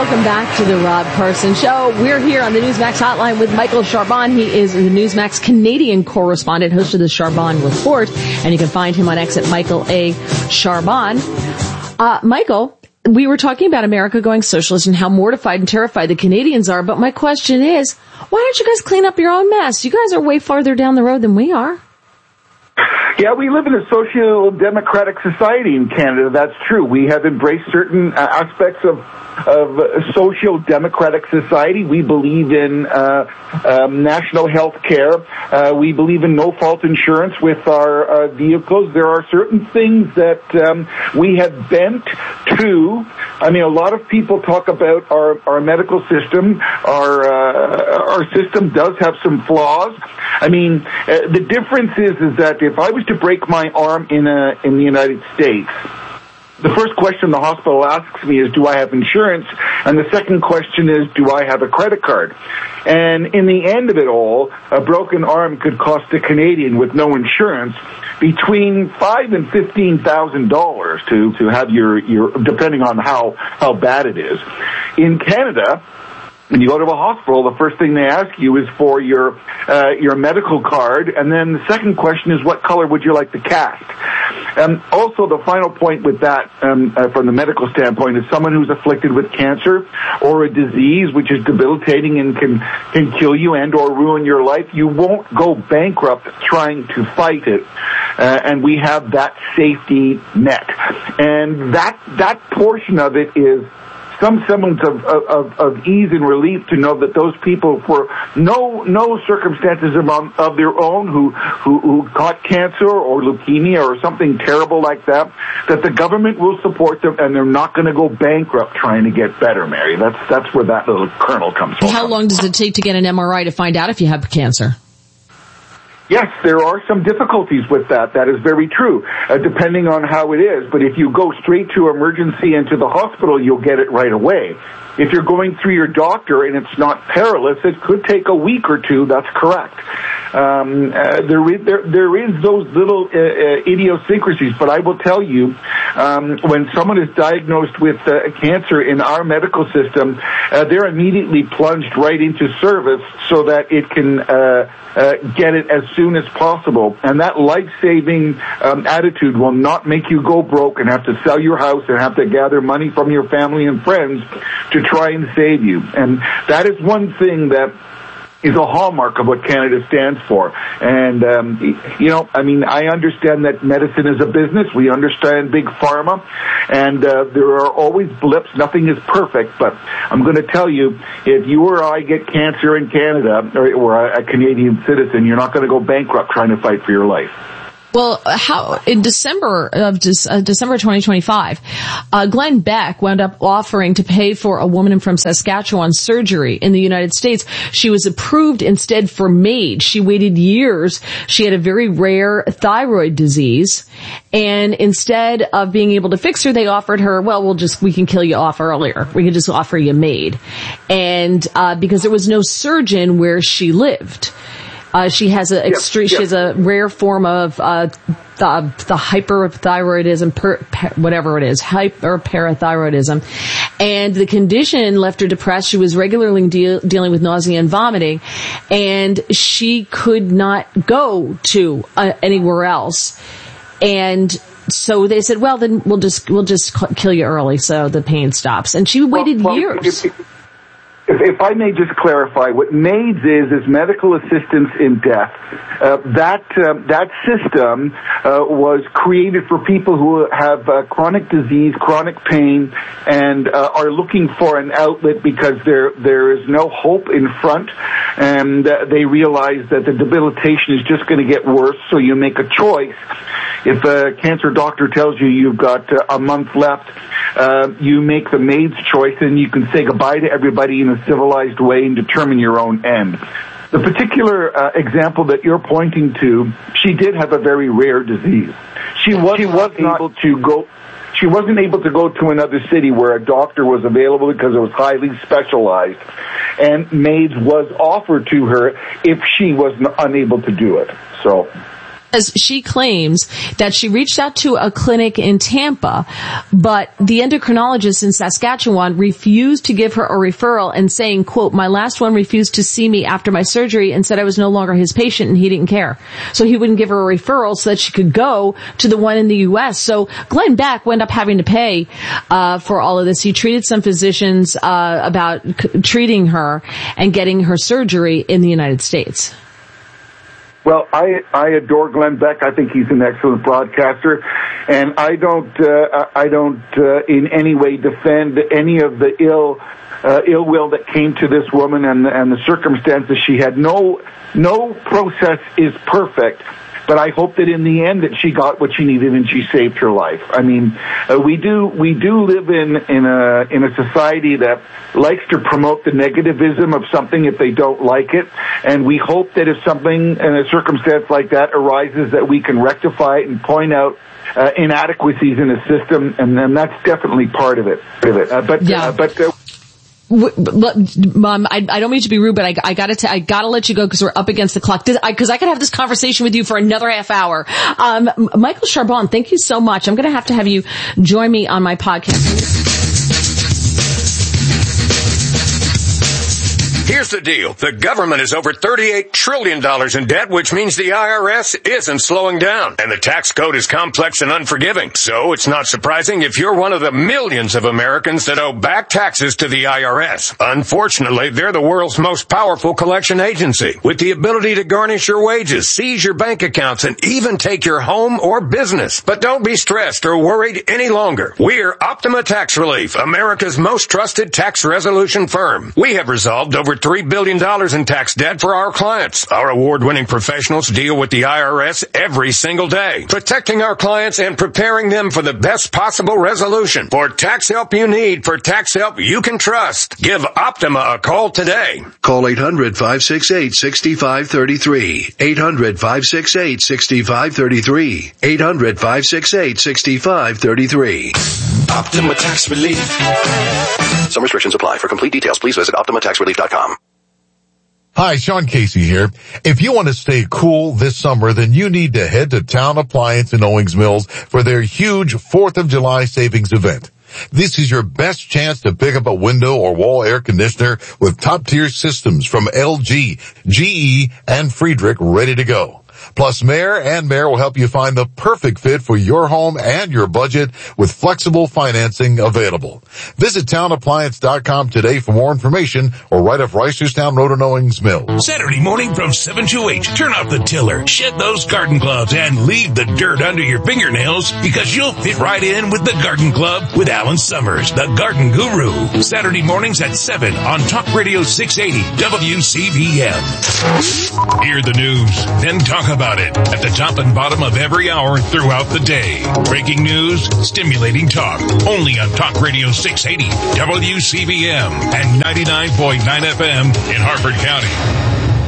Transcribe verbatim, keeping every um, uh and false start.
Welcome back to the Rod Carson Show. We're here on the Newsmax hotline with Michael Charbon. He is the Newsmax Canadian correspondent, host of the Charbon Report, and you can find him on X at Michael A. Charbon. Uh, Michael, we were talking about America going socialist and how mortified and terrified the Canadians are, but my question is, why don't you guys clean up your own mess? You guys are way farther down the road than we are. Yeah, we live in a social democratic society in Canada. That's true. We have embraced certain uh, aspects of of uh, social democratic society. We believe in uh, um, national health care. Uh, we believe in no-fault insurance with our uh, vehicles. There are certain things that um, we have bent to. I mean, a lot of people talk about our, our medical system. Our uh, our system does have some flaws. I mean, uh, the difference is is that if I was to break my arm in a in the United States, the first question the hospital asks me is, do I have insurance? And the second question is, do I have a credit card? And in the end of it all, a broken arm could cost a Canadian with no insurance between five and fifteen thousand dollars to to have your your depending on how how bad it is. In Canada, when you go to a hospital, the first thing they ask you is for your uh, your medical card, and then the second question is, what color would you like the cast? Um, also, the final point with that, um, uh, from the medical standpoint, is someone who's afflicted with cancer or a disease which is debilitating and can can kill you and or ruin your life, you won't go bankrupt trying to fight it, uh, and we have that safety net, and that that portion of it is some semblance of, of, of ease and relief to know that those people, for no no circumstances of, of their own, who, who who caught cancer or leukemia or something terrible like that, that the government will support them and they're not going to go bankrupt trying to get better, Mary. That's that's where that little kernel comes from. How long does it take to get an M R I to find out if you have cancer? Yes, there are some difficulties with that. That is very true, uh, depending on how it is. But if you go straight to emergency and to the hospital, you'll get it right away. If you're going through your doctor and it's not perilous, it could take a week or two. That's correct. Um, uh, there, is, there, there is those little uh, uh, idiosyncrasies, but I will tell you, um, when someone is diagnosed with uh, cancer in our medical system, uh, they're immediately plunged right into service so that it can uh, uh, get it as soon as possible. And that life-saving um, attitude will not make you go broke and have to sell your house and have to gather money from your family and friends to try and save you. And that is one thing that is a hallmark of what Canada stands for. And, um, you know, I mean, I understand that medicine is a business. We understand big pharma. And uh, there are always blips. Nothing is perfect. But I'm going to tell you, if you or I get cancer in Canada, or, or a Canadian citizen, you're not going to go bankrupt trying to fight for your life. Well, how in December of uh, December twenty twenty-five, uh, Glenn Beck wound up offering to pay for a woman from Saskatchewan surgery in the United States. She was approved instead for MAID. She waited years. She had a very rare thyroid disease, and instead of being able to fix her, they offered her, well, we'll just we can kill you off earlier. We can just offer you MAID, and uh, because there was no surgeon where she lived. Uh, she has a extre- yep, yep. she has a rare form of uh, the, the hyperthyroidism, per, per, whatever it is, hyperparathyroidism, and the condition left her depressed. She was regularly de- dealing with nausea and vomiting, and she could not go to uh, anywhere else. And so they said, "Well, then we'll just we'll just kill you early, so the pain stops." And she waited well, well, years. If, if, If, if I may just clarify, what MAIDS is, is medical assistance in death. Uh, that uh, that system uh, was created for people who have uh, chronic disease, chronic pain, and uh, are looking for an outlet because there there is no hope in front, and uh, they realize that the debilitation is just going to get worse, so you make a choice. If a cancer doctor tells you you've got uh, a month left, uh, you make the MAIDS choice, and you can say goodbye to everybody in a civilized way and determine your own end. The particular uh, example that you're pointing to, she did have a very rare disease. She was, she was not able to go. She wasn't able to go to another city where a doctor was available because it was highly specialized, and MAIDS was offered to her if she was n- unable to do it. So. She claims that she reached out to a clinic in Tampa, but the endocrinologist in Saskatchewan refused to give her a referral and saying, quote, my last one refused to see me after my surgery and said I was no longer his patient and he didn't care. So he wouldn't give her a referral so that she could go to the one in the U S. So Glenn Beck wound up having to pay uh for all of this. He treated some physicians uh about c- treating her and getting her surgery in the United States. Well, I, I adore Glenn Beck. I think he's an excellent broadcaster, and I don't uh, I don't uh, in any way defend any of the ill uh, ill will that came to this woman and and the circumstances she had. No no process is perfect. But I hope that in the end that she got what she needed and she saved her life. I mean, uh, we do we do live in in a in a society that likes to promote the negativism of something if they don't like it, and we hope that if something in a circumstance like that arises, that we can rectify it and point out uh, inadequacies in a system, and then that's definitely part of it. Part of it. Uh, but yeah. uh, but. Uh, Mom, I, I don't mean to be rude, but I, I gotta, t- I gotta let you go because we're up against the clock. Because I, cause I could have this conversation with you for another half hour. Um, Michael Charbon, thank you so much. I'm gonna have to have you join me on my podcast. Here's the deal. The government is over thirty-eight trillion dollars in debt, which means the I R S isn't slowing down. And the tax code is complex and unforgiving. So it's not surprising if you're one of the millions of Americans that owe back taxes to the I R S. Unfortunately, they're the world's most powerful collection agency, with the ability to garnish your wages, seize your bank accounts, and even take your home or business. But don't be stressed or worried any longer. We're Optima Tax Relief, America's most trusted tax resolution firm. We have resolved over three billion dollars in tax debt for our clients. Our award-winning professionals deal with the I R S every single day, protecting our clients and preparing them for the best possible resolution. For tax help you need, for tax help you can trust, give Optima a call today. Call eight hundred, five six eight, six five three three. eight hundred, five six eight, six five three three. eight hundred, five six eight, six five three three. Optima Tax Relief. Some restrictions apply. For complete details, please visit optima tax relief dot com. Hi, Sean Casey here. If you want to stay cool this summer, then you need to head to Town Appliance in Owings Mills for their huge fourth of July savings event. This is your best chance to pick up a window or wall air conditioner with top-tier systems from L G, G E, and Friedrich ready to go. Plus, Mayor and Mayor will help you find the perfect fit for your home and your budget with flexible financing available. Visit town appliance dot com today for more information or right off Reisterstown Road in Owings Mills. Saturday morning from seven to eight, turn off the tiller, shed those garden gloves, and leave the dirt under your fingernails because you'll fit right in with the Garden Club with Alan Summers, the Garden Guru. Saturday mornings at seven on Talk Radio six eighty W C V M. Hear the news, then talk about it at the top and bottom of every hour throughout the day. Breaking news, stimulating talk, only on Talk Radio six eighty W C V M and ninety-nine point nine F M in Harford County.